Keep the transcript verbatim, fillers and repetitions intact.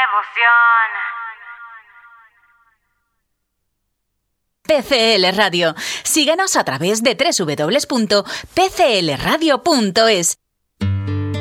P C L Radio. Síguenos a través de doble u doble u doble u punto p c l radio punto es.